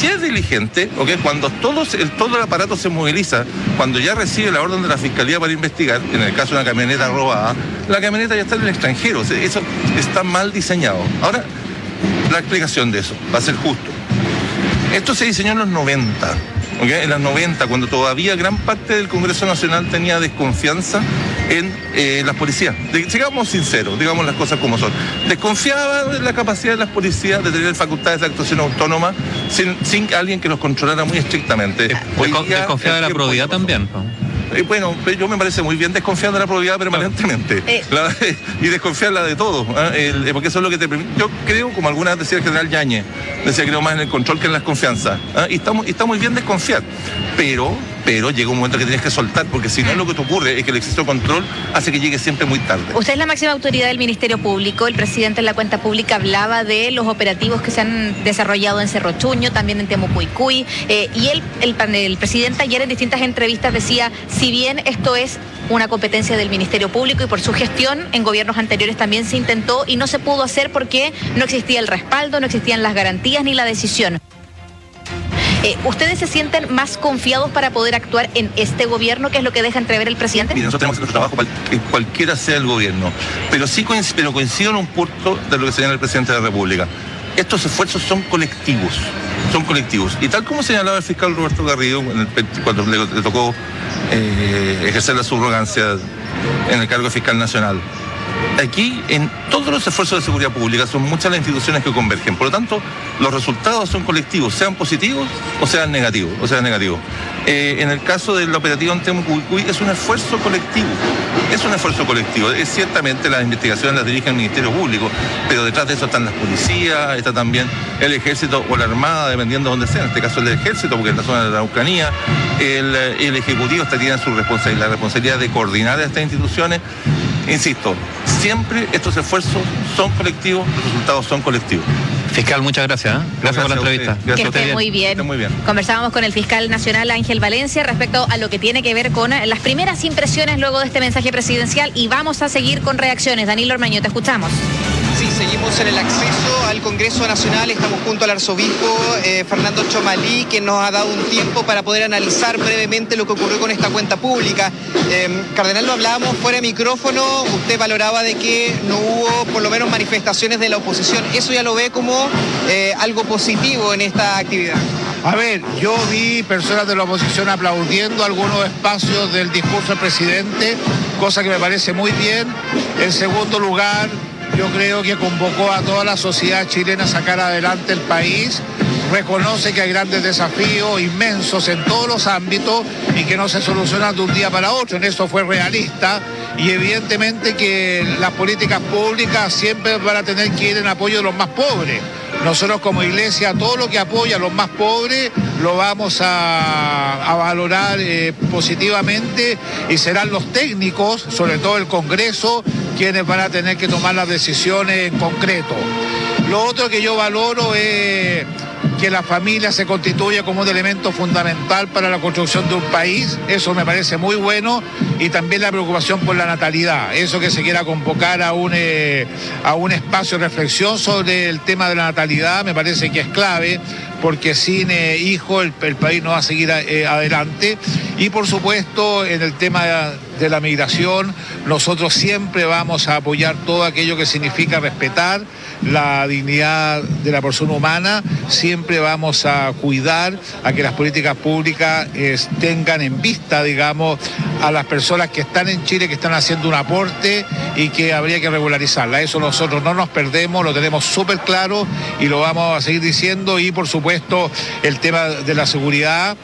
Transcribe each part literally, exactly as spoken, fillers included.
sí es diligente, ¿okay? Cuando todo, el, todo el aparato se moviliza, cuando ya recibe la orden de la Fiscalía para investigar, en el caso de una camioneta robada, la camioneta ya está en el extranjero, o sea, eso está mal diseñado. Ahora, la explicación de eso, va a ser justo. Esto se diseñó en los noventa, ¿okay? En los noventa, cuando todavía gran parte del Congreso Nacional tenía desconfianza en eh, las policías. De, sigamos sinceros, digamos las cosas como son. Desconfiaba de la capacidad de las policías de tener facultades de actuación autónoma sin, sin alguien que los controlara muy estrictamente. Eh, Desconfiaba de la probidad también, ¿no? Eh, bueno, yo me parece muy bien desconfiar de la probidad permanentemente eh. la, y desconfiarla de todo, ¿eh? el, porque eso es lo que te permite. Yo creo, como algunas decía el general Yáñez, decía creo más en el control que en las confianzas, ¿eh? y, está, y está muy bien desconfiar, pero pero llega un momento que tienes que soltar, porque si no lo que te ocurre es que el exceso de control hace que llegue siempre muy tarde. Usted es la máxima autoridad del Ministerio Público, el presidente en la cuenta pública hablaba de los operativos que se han desarrollado en Cerro Chuño, también en Temucuicui, eh, y él, el, el presidente ayer en distintas entrevistas decía, si bien esto es una competencia del Ministerio Público y por su gestión en gobiernos anteriores también se intentó y no se pudo hacer porque no existía el respaldo, no existían las garantías ni la decisión. Eh, ¿Ustedes se sienten más confiados para poder actuar en este gobierno, que es lo que deja entrever el presidente? Mira, nosotros tenemos que hacer nuestro trabajo cual, cualquiera sea el gobierno, pero sí coincido, pero coincido en un punto de lo que señala el presidente de la República. Estos esfuerzos son colectivos, son colectivos. Y tal como señalaba el fiscal Roberto Garrido en el, cuando le, le tocó eh, ejercer la subrogancia en el cargo de fiscal nacional, aquí, en todos los esfuerzos de seguridad pública, son muchas las instituciones que convergen. Por lo tanto, los resultados son colectivos, sean positivos o sean negativos. O sean negativos. Eh, en el caso del operativo en Temucuicui, es un esfuerzo colectivo. Es un esfuerzo colectivo. Es, ciertamente las investigaciones las dirige el Ministerio Público, pero detrás de eso están las policías, está también el Ejército o la Armada, dependiendo de dónde sea. En este caso el Ejército, porque en la zona de la Araucanía, el, el Ejecutivo está tiene su responsabilidad, la responsabilidad de coordinar a estas instituciones. Insisto, siempre estos esfuerzos son colectivos, los resultados son colectivos. Fiscal, muchas gracias. ¿eh? Gracias, gracias por la entrevista. Gracias. Que esté muy bien. Esté muy bien. Conversábamos con el fiscal nacional Ángel Valencia respecto a lo que tiene que ver con las primeras impresiones luego de este mensaje presidencial y vamos a seguir con reacciones. Danilo Ormeño, te escuchamos. Sí, seguimos en el acceso al Congreso Nacional, estamos junto al arzobispo eh, Fernando Chomalí, que nos ha dado un tiempo para poder analizar brevemente lo que ocurrió con esta cuenta pública. Eh, Cardenal, lo hablábamos fuera de micrófono, usted valoraba de que no hubo por lo menos manifestaciones de la oposición, ¿eso ya lo ve como eh, algo positivo en esta actividad? A ver, yo vi personas de la oposición aplaudiendo algunos espacios del discurso del presidente, cosa que me parece muy bien. En segundo lugar, yo creo que convocó a toda la sociedad chilena a sacar adelante el país, reconoce que hay grandes desafíos inmensos en todos los ámbitos y que no se solucionan de un día para otro, en eso fue realista y evidentemente que las políticas públicas siempre van a tener que ir en apoyo de los más pobres. Nosotros como iglesia, todo lo que apoya a los más pobres lo vamos a, a valorar eh, positivamente y serán los técnicos, sobre todo el Congreso, quienes van a tener que tomar las decisiones en concreto. Lo otro que yo valoro es que la familia se constituye como un elemento fundamental para la construcción de un país, eso me parece muy bueno, y también la preocupación por la natalidad, eso que se quiera convocar a un, eh, a un espacio de reflexión sobre el tema de la natalidad, me parece que es clave, porque sin eh, hijos el, el país no va a seguir eh, adelante, y por supuesto en el tema de, de la migración, nosotros siempre vamos a apoyar todo aquello que significa respetar la dignidad de la persona humana, siempre vamos a cuidar a que las políticas públicas eh, tengan en vista, digamos, a las personas que están en Chile, que están haciendo un aporte y que habría que regularizarla. Eso nosotros no nos perdemos, lo tenemos súper claro y lo vamos a seguir diciendo, y por supuesto el tema de la seguridad,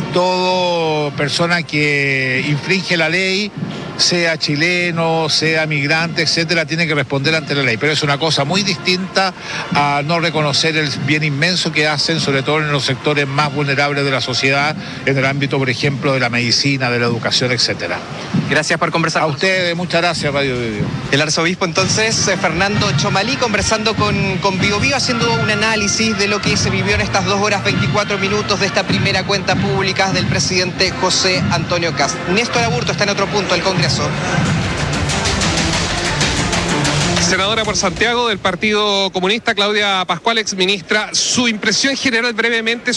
toda persona que infringe la ley, sea chileno, sea migrante, etcétera, tiene que responder ante la ley. Pero es una cosa muy distinta a no reconocer el bien inmenso que hacen, sobre todo en los sectores más vulnerables de la sociedad, en el ámbito, por ejemplo, de la medicina, de la educación, etcétera. Gracias por conversar. A ustedes, muchas gracias, Radio Video. El arzobispo, entonces, Fernando Chomalí, conversando con, con Bio Bio, haciendo un análisis de lo que se vivió en estas dos horas veinticuatro minutos de esta primera cuenta pública del presidente José Antonio Kast. Néstor Aburto está en otro punto del Congreso. Senadora por Santiago del Partido Comunista, Claudia Pascual, exministra, su impresión general brevemente